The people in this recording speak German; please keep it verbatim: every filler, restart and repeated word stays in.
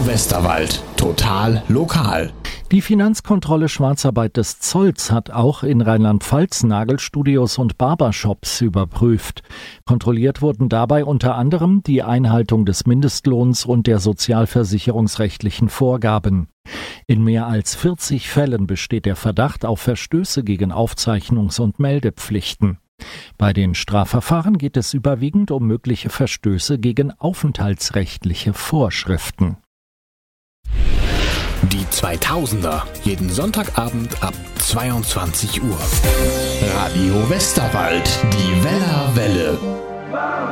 Westerwald. Total lokal. Die Finanzkontrolle Schwarzarbeit des Zolls hat auch in Rheinland-Pfalz Nagelstudios und Barbershops überprüft. Kontrolliert wurden dabei unter anderem die Einhaltung des Mindestlohns und der sozialversicherungsrechtlichen Vorgaben. In mehr als vierzig Fällen besteht der Verdacht auf Verstöße gegen Aufzeichnungs- und Meldepflichten. Bei den Strafverfahren geht es überwiegend um mögliche Verstöße gegen aufenthaltsrechtliche Vorschriften. Die zweitausender, jeden Sonntagabend ab zweiundzwanzig Uhr. Radio Westerwald, die Weller Welle.